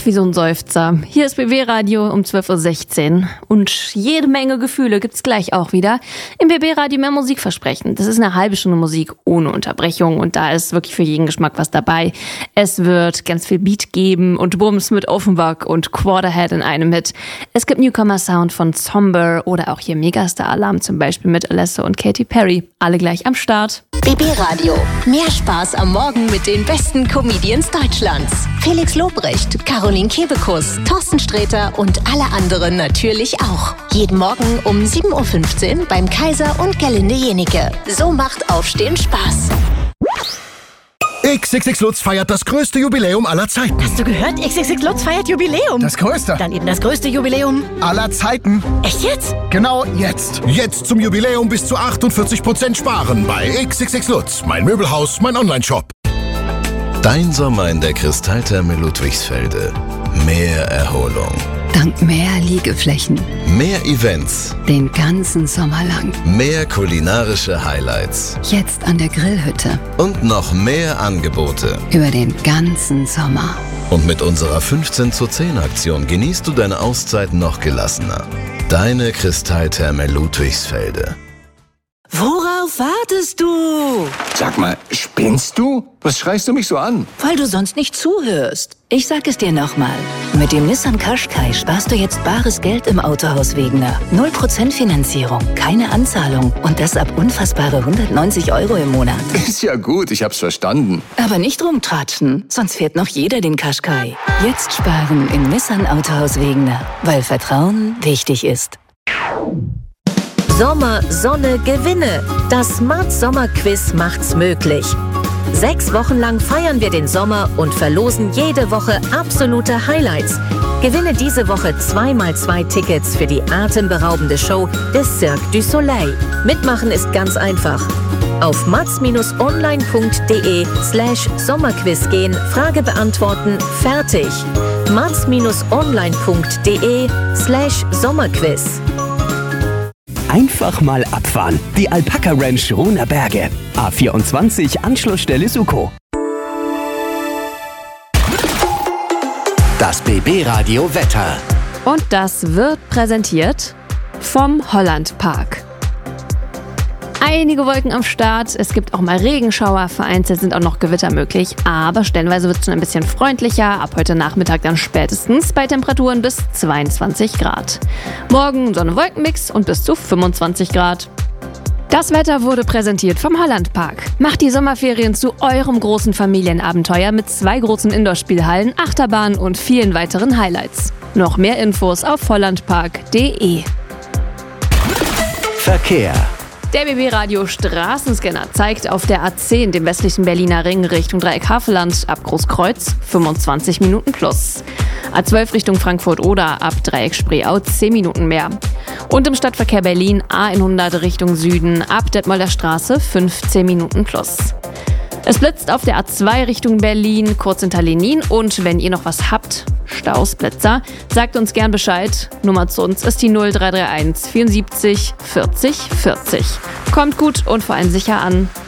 wie so ein Seufzer. Hier ist BB Radio um 12.16 Uhr und jede Menge Gefühle gibt's gleich auch wieder. Im BB Radio mehr Musik versprechen. Das ist eine halbe Stunde Musik ohne Unterbrechung und da ist wirklich für jeden Geschmack was dabei. Es wird ganz viel Beat geben und Bums mit Offenbach und Quarterhead in einem Hit. Es gibt Newcomer-Sound von Somber oder auch hier Megastar-Alarm zum Beispiel mit Alesso und Katy Perry. Alle gleich am Start. BB Radio. Mehr Spaß am Morgen mit den besten Comedians Deutschlands. Felix Lobrecht, Caroline Kebekus, Thorsten Sträter und alle anderen natürlich auch. Jeden Morgen um 7.15 Uhr beim Kaiser und Gerlinde Jenike. So macht Aufstehen Spaß. XXX Lutz feiert das größte Jubiläum aller Zeiten. Hast du gehört? XXX Lutz feiert Jubiläum. Das größte. Dann eben das größte Jubiläum aller Zeiten. Echt jetzt? Genau jetzt. Jetzt zum Jubiläum bis zu 48% sparen bei XXX Lutz. Mein Möbelhaus, mein Onlineshop. Dein Sommer in der Kristalltherme Ludwigsfelde. Mehr Erholung. Dank mehr Liegeflächen. Mehr Events. Den ganzen Sommer lang. Mehr kulinarische Highlights. Jetzt an der Grillhütte. Und noch mehr Angebote. Über den ganzen Sommer. Und mit unserer 15:10 genießt du deine Auszeit noch gelassener. Deine Kristalltherme Ludwigsfelde. Worauf wartest du? Sag mal, spinnst du? Was schreist du mich so an? Weil du sonst nicht zuhörst. Ich sag es dir nochmal. Mit dem Nissan Qashqai sparst du jetzt bares Geld im Autohaus Wegener. 0% Finanzierung, keine Anzahlung und das ab unfassbare 190 € im Monat. Ist ja gut, ich hab's verstanden. Aber nicht rumtratschen, sonst fährt noch jeder den Qashqai. Jetzt sparen im Nissan Autohaus Wegener, weil Vertrauen wichtig ist. Sommer, Sonne, Gewinne. Das Smart Sommer Quiz macht's möglich. 6 Wochen lang feiern wir den Sommer und verlosen jede Woche absolute Highlights. Gewinne diese Woche 2x2 Tickets für die atemberaubende Show des Cirque du Soleil. Mitmachen ist ganz einfach. Auf mats-online.de/Sommerquiz gehen, Frage beantworten, fertig. mats-online.de/Sommerquiz. Einfach mal abfahren. Die Alpaka Ranch Ruhner Berge. A24 Anschlussstelle Suko. Das BB Radio Wetter. Und das wird präsentiert vom Holland Park. Einige Wolken am Start, es gibt auch mal Regenschauer, vereinzelt sind auch noch Gewitter möglich, aber stellenweise wird es schon ein bisschen freundlicher, ab heute Nachmittag dann spätestens bei Temperaturen bis 22 Grad. Morgen Sonne-Wolken-Mix und bis zu 25 Grad. Das Wetter wurde präsentiert vom Holland Park. Macht die Sommerferien zu eurem großen Familienabenteuer mit 2 großen Indoor-Spielhallen, Achterbahnen und vielen weiteren Highlights. Noch mehr Infos auf hollandpark.de. Verkehr. Der BB-Radio Straßenscanner zeigt auf der A10, dem westlichen Berliner Ring, Richtung Dreieck Havelland ab Großkreuz 25 Minuten plus. A12 Richtung Frankfurt-Oder ab Dreieck Spreeau 10 Minuten mehr. Und im Stadtverkehr Berlin A100 Richtung Süden ab Detmolder Straße 15 Minuten plus. Es blitzt auf der A2 Richtung Berlin, kurz hinter Lenin. Und wenn ihr noch was habt, Staus, Blitzer, sagt uns gern Bescheid. Nummer zu uns ist die 0331 74 40 40. Kommt gut und vor allem sicher an.